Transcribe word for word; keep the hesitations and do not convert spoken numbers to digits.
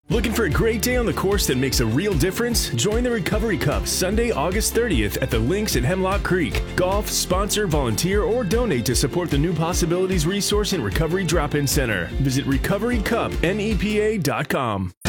Looking for a great day on the course that makes a real difference? Join the Recovery Cup Sunday, August thirtieth at the Links at Hemlock Creek. Golf, sponsor, volunteer, or donate to support the New Possibilities Resource and Recovery Drop-In Center. Visit recovery cup nepa dot com.